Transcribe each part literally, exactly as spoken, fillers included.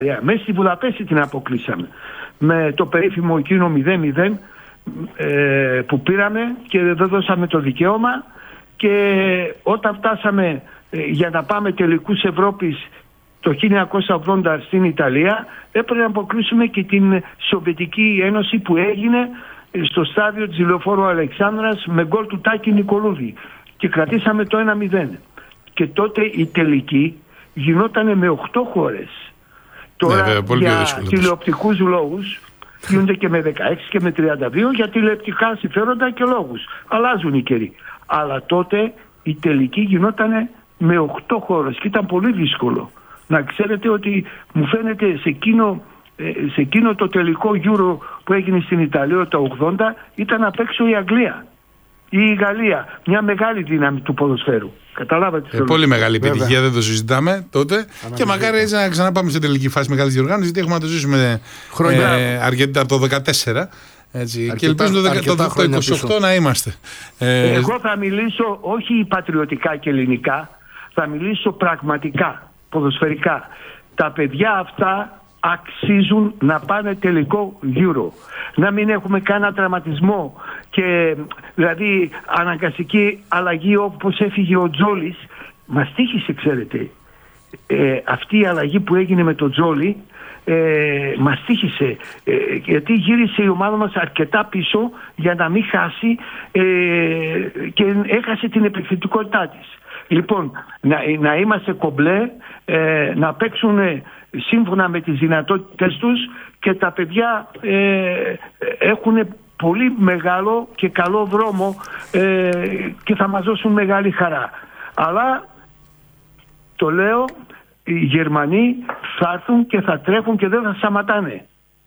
Μέσα στη Βουδαπέστη την αποκλείσαμε. Με το περίφημο εκείνο μηδέν μηδέν ε, που πήραμε και δεν δώσαμε το δικαίωμα, και όταν φτάσαμε ε, για να πάμε τελικούς Ευρώπης το χίλια εννιακόσια ογδόντα στην Ιταλία, έπρεπε να αποκλείσουμε και την Σοβιετική Ένωση που έγινε στο στάδιο της Λεωφόρου Αλεξάνδρας με γκολ του Τάκη Νικολούδη, και κρατήσαμε το ένα μηδέν. Και τότε η τελική γινόταν με οκτώ χώρες. Τώρα ναι, βέβαια, για τηλεοπτικούς λόγους γίνονται και με δεκαέξι και με τριάντα δύο για τηλεοπτικά συμφέροντα και λόγους. Αλλάζουν οι καιροί. Αλλά τότε η τελική γινόταν με οκτώ χώρες και ήταν πολύ δύσκολο. Να ξέρετε ότι μου φαίνεται σε εκείνο, σε εκείνο το τελικό Euro που έγινε στην Ιταλία το ογδόντα ήταν απ' έξω η Αγγλία ή η Γαλλία. Μια μεγάλη δύναμη του ποδοσφαίρου. Καταλάβατε. Ε, πολύ μεγάλη επιτυχία, βέβαια. Δεν το συζητάμε τότε. Αναμετρή. Και μακάρι έτσι να ξαναπάμε στην τελική φάση μεγάλης διοργάνωσης, γιατί έχουμε να το ζήσουμε ε, αρκετά από το δεκατέσσερα. Έτσι, αρκετά, και ελπίζουμε το, το, το είκοσι οκτώ να είμαστε. Ε, Εγώ θα μιλήσω όχι πατριωτικά και ελληνικά, θα μιλήσω πραγματικά, ποδοσφαιρικά. Τα παιδιά αυτά αξίζουν να πάνε τελικό Euro. Να μην έχουμε κανένα τραυματισμό και δηλαδή αναγκαστική αλλαγή όπως έφυγε ο Τζόλης. Μας τύχησε, ξέρετε, ε, αυτή η αλλαγή που έγινε με τον Τζόλη, ε, μας τύχησε, ε, γιατί γύρισε η ομάδα μας αρκετά πίσω για να μην χάσει ε, και έχασε την επιθετικότητά της. Λοιπόν, να, να είμαστε κομπλέ, ε, να παίξουν σύμφωνα με τις δυνατότητες τους, και τα παιδιά ε, έχουν πολύ μεγάλο και καλό δρόμο ε, και θα μας δώσουν μεγάλη χαρά. Αλλά το λέω, οι Γερμανοί θα έρθουν και θα τρέχουν και δεν θα σταματάνε.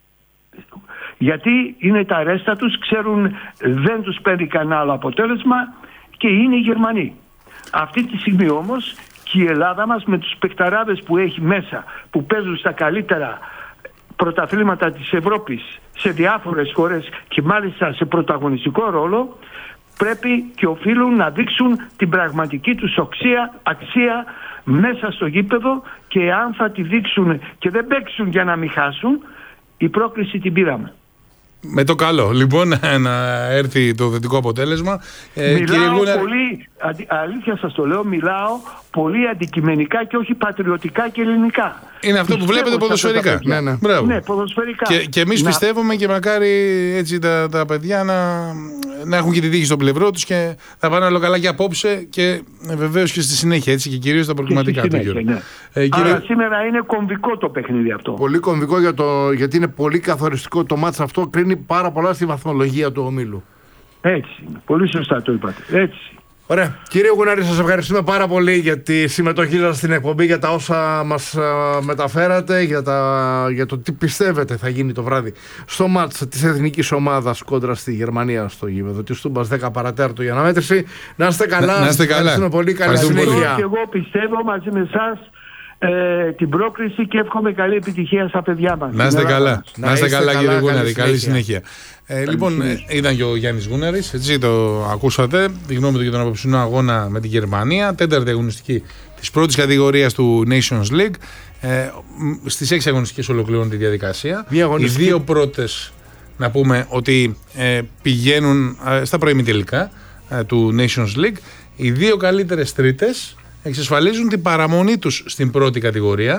Γιατί είναι τα ρέστα τους, ξέρουν δεν τους παίρνει κανένα άλλο αποτέλεσμα και είναι οι Γερμανοί. Αυτή τη στιγμή όμως και η Ελλάδα μας με τους παικταράδες που έχει μέσα, που παίζουν στα καλύτερα πρωταθλήματα της Ευρώπης σε διάφορες χώρες και μάλιστα σε πρωταγωνιστικό ρόλο, πρέπει και οφείλουν να δείξουν την πραγματική τους αξία, αξία μέσα στο γήπεδο, και αν θα τη δείξουν και δεν παίξουν για να μην χάσουν, η πρόκληση την πήραμε. Με το καλό, λοιπόν, να έρθει το θετικό αποτέλεσμα. Μιλάω ε, πολύ, αλήθεια σας το λέω, μιλάω πολύ αντικειμενικά και όχι πατριωτικά και ελληνικά. Είναι αυτό που βλέπετε ποδοσφαιρικά. Ναι, ναι. ναι, ποδοσφαιρικά. Και, και εμείς να... πιστεύουμε και μακάρι έτσι τα, τα παιδιά να, να έχουν και τη δίκη στο πλευρό τους και θα πάνε όλο καλά και απόψε και βεβαίως και στη συνέχεια, έτσι, και κυρίως τα προκριματικά του Γιώργου. Ναι. Ε, κύριε... Αλλά σήμερα είναι κομβικό το παιχνίδι αυτό. Πολύ κομβικό για το, γιατί είναι πολύ καθοριστικό το μάτς αυτό, κρίνει πάρα πολλά στη βαθμολογία του ομίλου. Έτσι, πολύ σωστά το είπατε. Έτσι. Ωραία. Κύριε Γουνάρη, σας ευχαριστούμε πάρα πολύ για τη συμμετοχή σας στην εκπομπή, για τα όσα μας α, μεταφέρατε, για, τα, για το τι πιστεύετε θα γίνει το βράδυ στο μάτς της εθνικής ομάδας κόντρα στη Γερμανία στο γήπεδο της Τούμπας δέκα παρατέταρτο για αναμέτρηση. Να είστε καλά. Να είστε καλά. Ευχαριστούμε πολύ. Καλή συνέχεια. Και εγώ πιστεύω μαζί με εσάς ε, την πρόκριση και εύχομαι καλή επιτυχία στα παιδιά μας. Να είστε καλά. Να είστε καλά, καλά κύριε Γούναρη. Καλή συνέχεια. Ε, λοιπόν, ε, ήταν και ο Γιάννης Γούναρης, έτσι το ακούσατε, τη γνώμη του για τον απόψινό αγώνα με τη Γερμανία, τέταρτη αγωνιστική της πρώτης κατηγορίας του Nations League. Ε, στις έξι αγωνιστικές ολοκληρώνεται η διαδικασία. Οι δύο πρώτες, να πούμε ότι ε, πηγαίνουν ε, στα προημιτελικά ε, του Nations League. Οι δύο καλύτερες τρίτες εξασφαλίζουν την παραμονή τους στην πρώτη κατηγορία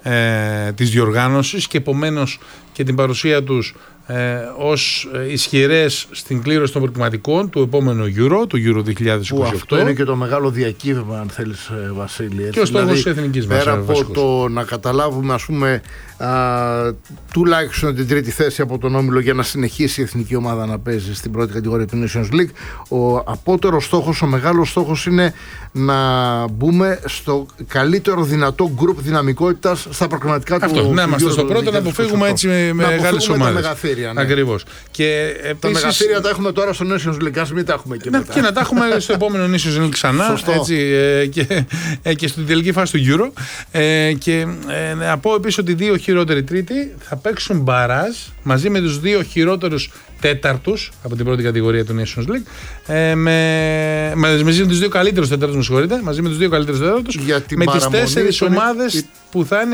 ε, της διοργάνωσης και επομένως και την παρουσία τους ε, ως ισχυρές στην κλήρωση των προκριματικών του επόμενου Euro, του Euro δύο χιλιάδες είκοσι οκτώ. Που αυτό είναι και το μεγάλο διακύβευμα, αν θέλεις, Βασίλη. Έτσι. Και ο στόχος δηλαδή, της εθνικής μας. Πέρα από το να καταλάβουμε, ας πούμε, α, τουλάχιστον την τρίτη θέση από τον όμιλο για να συνεχίσει η εθνική ομάδα να παίζει στην πρώτη κατηγορία του Nations League, ο απότερος στόχος, ο μεγάλος στόχος είναι να μπούμε στο καλύτερο δυνατό γκρουπ δυναμικότητας στα προκριματικά του. Αυτό, να είμαστε στο πρώτο, να αποφύγουμε έτσι με μεγάλες ομάδες. Ναι. Ακριβώς. Και επίσης, τα μεγαθύρια τα έχουμε τώρα στο Nations League, ας μην τα έχουμε και να, μετά. Και να τα έχουμε στο επόμενο Nations League ξανά, έτσι, ε, και, ε, και στην τελική φάση του Euro. Ε, και ε, να πω επίσης ότι οι δύο χειρότεροι τρίτοι θα παίξουν μπαράζ μαζί με τους δύο χειρότερους τέταρτους από την πρώτη κατηγορία του Nations League, ε, με, μαζί με τους δύο καλύτερους τέταρτους, με συγχωρείτε, μαζί με τους δύο καλύτερους τέταρτους, με τις τέσσερις ομάδες που θα είναι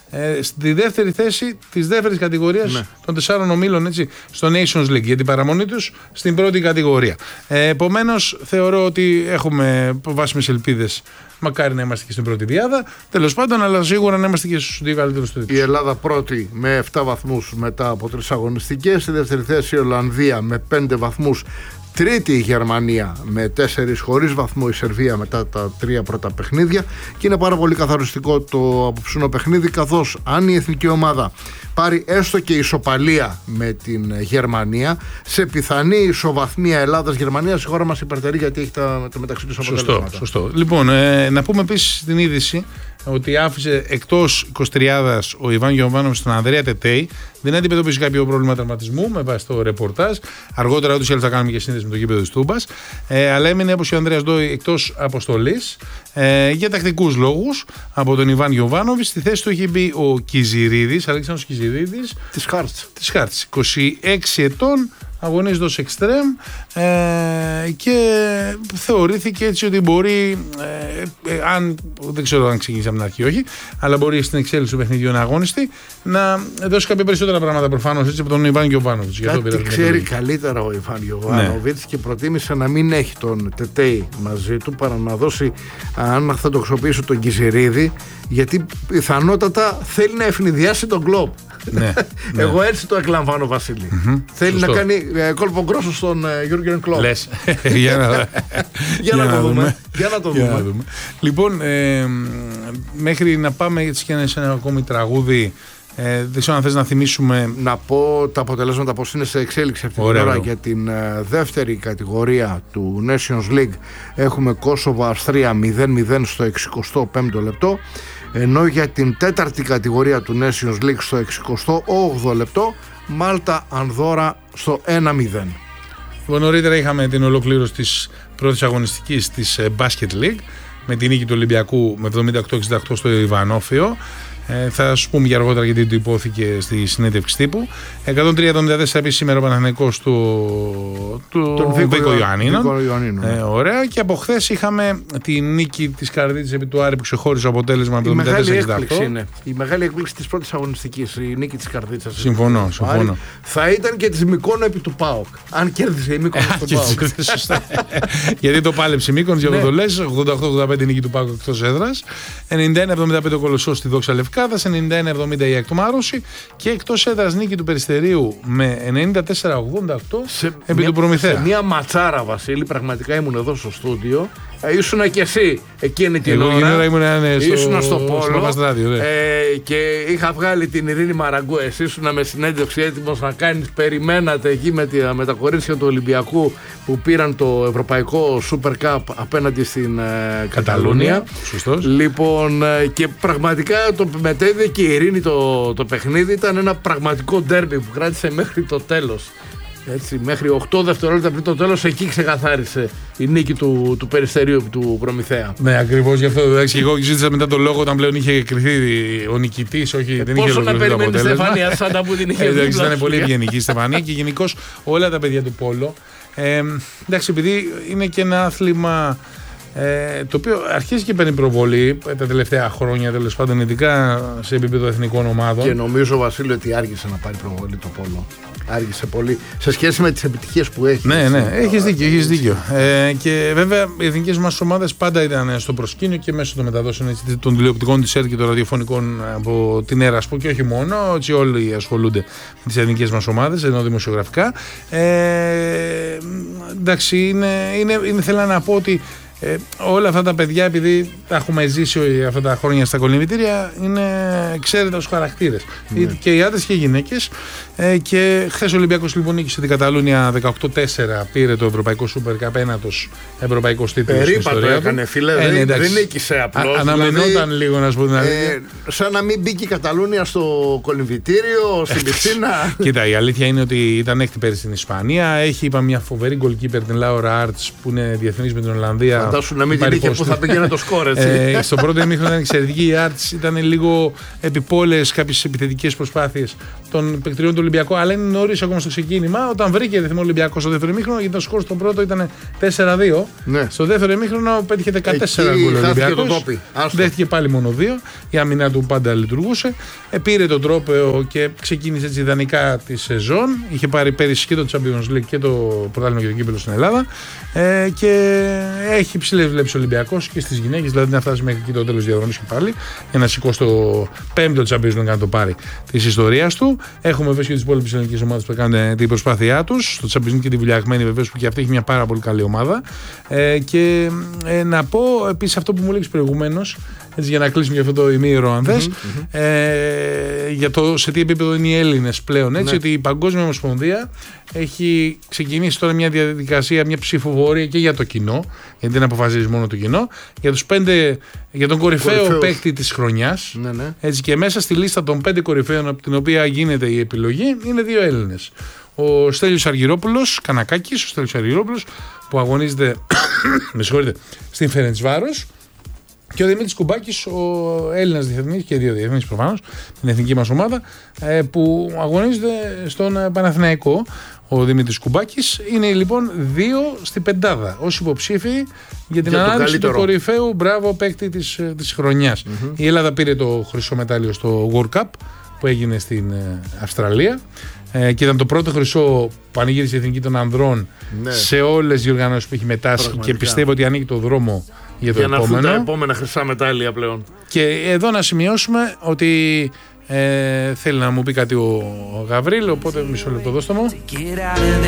ε, στη δεύτερη θέση της δεύτερης κατηγορίας ναι. των τεσσάρων ομίλων έτσι, στο Nations League για την παραμονή τους στην πρώτη κατηγορία. Ε, επομένως θεωρώ ότι έχουμε βάσιμες ελπίδες. Μακάρι να είμαστε και στην πρώτη διάδα. Τέλος πάντων, αλλά σίγουρα να είμαστε και στους δύο καλύτερους τρίτους. Η Ελλάδα πρώτη με επτά βαθμούς μετά από τρεις αγωνιστικές. Στη δεύτερη θέση η Ολλανδία με πέντε βαθμούς. Τρίτη η Γερμανία με τέσσερις χωρίς βαθμό, η Σερβία μετά τα τρία πρώτα παιχνίδια. Και είναι πάρα πολύ καθοριστικό το απόψινό παιχνίδι, καθώς αν η εθνική ομάδα πάρει έστω και ισοπαλία με την Γερμανία, σε πιθανή ισοβαθμία Ελλάδας-Γερμανίας η χώρα μας υπερτερεί, γιατί έχει τα, τα μεταξύ τους αποτελέσματα. Σωστό, σωστό. Λοιπόν, ε, να πούμε επίσης την είδηση ότι άφησε εκτός εικοσιτριάδας ο Ιβάν Γιοβάνοβιτς τον Ανδρέα Τετέι. Δεν αντιμετωπίζει κάποιο πρόβλημα τραυματισμού με βάση το ρεπορτάζ. Αργότερα, ούτως ή άλλως, θα κάνουμε και σύνδεση με το γήπεδο της Τούμπας. Ε, αλλά έμεινε, όπως ο Ανδρέας Ντόι, εκτός αποστολής ε, για τακτικούς λόγους από τον Ιβάν Γιοβάνοβιτς. Στη θέση του έχει μπει ο Κιζιρίδης, Αλέξανδρος Κιζιρίδης. Της Χάρτς. Της Χάρτς, είκοσι έξι ετών. Αγωνίζεται ως εξτρέμ ε, και θεωρήθηκε έτσι ότι μπορεί, ε, ε, αν, δεν ξέρω αν ξεκίνησε από την αρχή όχι, αλλά μπορεί στην εξέλιξη του παιχνιδιού να αγωνιστεί, να δώσει κάποια περισσότερα πράγματα προφανώς έτσι από τον Ιβάν Γιοβάνοβιτς. Κάτι ξέρει καλύτερα ο Ιβάν Γιοβάνοβιτς ναι. και προτίμησε να μην έχει τον Τετέι μαζί του παρά να δώσει, αν θα το χρησιμοποιήσω, τον Κιζιρίδη, γιατί πιθανότατα θέλει να ευνηδιάσει τον κλόπ. Ναι, ναι. Εγώ έτσι το εκλαμβάνω, Βασίλη. Mm-hmm. Θέλει Σωστό. να κάνει ε, κόλπο γκρόσο στον ε, Γιούργεν Κλόπ. Λες. για να, για για να, να το δούμε. δούμε. Για να το δούμε. να δούμε. Λοιπόν, ε, μέχρι να πάμε έτσι και σε ένα ακόμη τραγούδι, ε, δεν ξέρω αν θες να θυμίσουμε. Να πω τα αποτελέσματα πώς είναι σε εξέλιξη αυτή την ώρα για την ε, δεύτερη κατηγορία του Nations League. Έχουμε Κόσοβο-Αυστρία μηδέν μηδέν στο εξηκοστό πέμπτο λεπτό. Ενώ για την τέταρτη κατηγορία του Nations League στο εξηκοστό όγδοο λεπτό, Μάλτα-Ανδόρα στο ένα μηδέν. Λοιπόν, νωρίτερα είχαμε την ολοκλήρωση της πρώτης αγωνιστικής της Basket League με την νίκη του Ολυμπιακού με εβδομήντα οκτώ εξήντα οκτώ στο Ιβανόφιο. Ε, θα σου πούμε για αργότερα γιατί το υπόθηκε στη συνέντευξη τύπου. εκατόν τρία εβδομήντα τέσσερα επίσης σήμερα ο Παναθηναϊκός του, του Βίκο Ιωαννίνων. Ε, ωραία. Και από χθες είχαμε τη νίκη της Καρδίτσης επί του Άρη που ξεχώρισε αποτέλεσμα με εβδομήντα τέσσερα εξήντα οκτώ. Είναι. Η μεγάλη έκπληξη της πρώτης αγωνιστικής, η νίκη της Καρδίτσας. Συμφωνώ, συμφωνώ. Θα ήταν και της Μυκόνο επί του ΠΑΟΚ. Αν κέρδισε η Μύκονος του ΠΑΟΚ. Γιατί το πάλεψε η Μύκονος, για το λες. ογδόντα οκτώ ογδόντα πέντε νίκη του ΠΑΟΚ εκτός έδρας. ενενήντα ένα εβδομήντα πέντε ο Κολοσσός στη Δόξα Λευκάδας, ενενήντα ένα εβδομήντα η Ακτομάρωση και εκτός έδρας νίκη του Περιστερίου με ενενήντα τέσσερα ογδόντα οκτώ επί μια, του Προμηθέα. Σε μια ματσάρα, Βασίλη, πραγματικά ήμουν εδώ στο στούντιο. Ε, ήσουνα και εσύ εκείνη την Εγώ ώρα. Ήμουν, ναι, στο, ήσουνα στο Πόλο. Στο Παστράδιο, ναι. ε, και είχα βγάλει την Ειρήνη Μαραγκού. Εσύ ήσουνα με συνέντευξη έτοιμος να κάνεις. Περιμένατε εκεί με, τη, με τα κορίτσια του Ολυμπιακού που πήραν το Ευρωπαϊκό Super Cup απέναντι στην ε, Καταλούνια. Σωστός. Λοιπόν, ε, και πραγματικά το μετέδε και η Ειρήνη το, το παιχνίδι. Ήταν ένα πραγματικό ντέρμπι που κράτησε μέχρι το τέλος. Έτσι, μέχρι οκτώ δευτερόλεπτα πριν το τέλος, εκεί ξεκαθάρισε η νίκη του, του Περιστερίου του Προμηθέα. Ναι, ακριβώς γι' αυτό. Εντάξει, εγώ ζήτησα μετά το λόγο όταν πλέον είχε κρυθεί ο νικητής. Όχι, ε, δεν είχε ολοκληρωθεί το αποτέλεσμα. Πόσο να περιμένει η Στεφανία, σαν τα που την είχε δει. Ήταν πολύ ευγενική η Στεφανία και γενικώς όλα τα παιδιά του Πόλο. Ε, εντάξει, επειδή είναι και ένα άθλημα ε, το οποίο αρχίζει και παίρνει προβολή τα τελευταία χρόνια, τέλος πάντων, ειδικά σε επίπεδο εθνικών ομάδων. Και νομίζω, Βασίλη, ότι άργησε να πάρει προβολή το Πόλο. Άργησε πολύ σε σχέση με τις επιτυχίες που έχει. Ναι, ναι, έχεις δίκιο. Έχεις δίκιο. Ε, και βέβαια οι εθνικές μας ομάδες πάντα ήταν στο προσκήνιο και μέσω των μεταδόσεων έτσι, των τηλεοπτικών της ΕΡΤ και των ραδιοφωνικών από την ΕΡΑ και όχι μόνο. Έτσι, όλοι ασχολούνται με τις εθνικές μας ομάδες, ενώ δημοσιογραφικά. Ε, εντάξει, είναι, είναι, είναι, θέλω να πω ότι Ε, όλα αυτά τα παιδιά, επειδή τα έχουμε ζήσει αυτά τα χρόνια στα κολυμβητήρια, είναι εξαίρετος χαρακτήρες. Ναι. Και οι άντρες και οι γυναίκες. Ε, και χθες ο Ολυμπιακός λοιπόν νίκησε την Καταλούνια δεκαοκτώ τέσσερα, πήρε το Ευρωπαϊκό Super Cup, ένατος ευρωπαϊκός τίτλος στην ιστορία του. Έκανε, φίλε, ε, δεν, δεν νίκησε απλώς. Αναμενόταν δηλαδή, λίγο να σου πω την αλήθεια. Ε, σαν να μην μπήκε η Καταλούνια στο κολυμβητήριο, στην πισίνα. Κοίτα, η αλήθεια είναι ότι ήταν έκτη πέρυσι στην Ισπανία. Έχει, είπα, μια φοβερή goalkeeper, την Laura Arts, που είναι διεθνής με την Ολλανδία. Φαντάσου να μην την είχε που θα πήγαινε το σκορ, έτσι. Ε, στο πρώτο ημίχρονο ήταν εξαιρετική η Άρτς, ήταν λίγο επιπόλαιες κάποιες επιθετικές προσπάθειες των παικτριών του Ολυμπιακού, αλλά είναι νωρίς ακόμα στο ξεκίνημα. Όταν βρήκε ρυθμό Ολυμπιακό στο δεύτερο ημίχρονο, γιατί το σκορ στο πρώτο ήταν τέσσερα δύο. Ναι. Στο δεύτερο ημίχρονο πέτυχε δεκατέσσερα γκολ ο Ολυμπιακός. Δέχτηκε πάλι μόνο δύο. Η άμυνα του πάντα λειτουργούσε. Ε, πήρε τον τρόπαιο και ξεκίνησε έτσι ιδανικά τη σεζόν. Είχε πάρει πέρυσι και το Champions League και το πρωτάθλημα και το κύπελλο στην Ελλάδα. Ε, και έχει ψηλές βλέψεις ο Ολυμπιακός και στις γυναίκες, δηλαδή να φτάσει μέχρι εκεί το τέλος της διαδρομής και πάλι για να σηκώσει το πέμπτο Champions League να το πάρει της ιστορίας του. Έχουμε βέβαια και τις υπόλοιπες ελληνικές ομάδες που κάνουν την προσπάθειά τους. Το Champions League και τη βουλιαγμένη βεβαίως που και αυτή έχει μια πάρα πολύ καλή ομάδα. Ε, και ε, να πω επίσης αυτό που μου έλεγες προηγουμένως, έτσι, για να κλείσουμε για αυτό το ημίωρο, αν θες, mm-hmm. ε, για το σε τι επίπεδο είναι οι Έλληνες πλέον. Έτσι, ναι. Ότι η Παγκόσμια Ομοσπονδία έχει ξεκινήσει τώρα μια διαδικασία, μια ψηφοφορία και για το κοινό, γιατί δεν αποφασίζει μόνο το κοινό, για, τους πέντε, για τον κορυφαίο παίκτη της χρονιάς. Ναι, ναι. Έτσι, και μέσα στη λίστα των πέντε κορυφαίων από την οποία γίνεται η επιλογή είναι δύο Έλληνες. Ο Στέλιος Αργυρόπουλος, Κανακάκης, ο Στέλιος Αργυρόπουλος που αγωνίζεται με συγχωρείτε, στην Φερεντσβάρος. Και ο Δημήτρης Κουμπάκης, ο Έλληνας διεθνής και δύο διεθνείς προφανώς, την εθνική μας ομάδα, που αγωνίζεται στον Παναθηναϊκό. Ο Δημήτρης Κουμπάκης είναι λοιπόν δύο στην πεντάδα ως υποψήφοι για την για ανάδειξη του κορυφαίου μπράβο παίκτη της, της χρονιάς. Mm-hmm. Η Ελλάδα πήρε το χρυσό μετάλλιο στο World Cup που έγινε στην Αυστραλία. Και ήταν το πρώτο χρυσό πανηγύρισε η εθνική των ανδρών, ναι, σε όλες τις διοργανώσεις που έχει μετάσχει. Πραγματικά. Και πιστεύω ότι ανοίγει το δρόμο για το για επόμενο. Για να έρθουν τα επόμενα χρυσά μετάλλια πλέον. Και εδώ να σημειώσουμε ότι ε, θέλει να μου πει κάτι ο, ο Γαβρίλ, οπότε μισό λεπτό δώστε μου.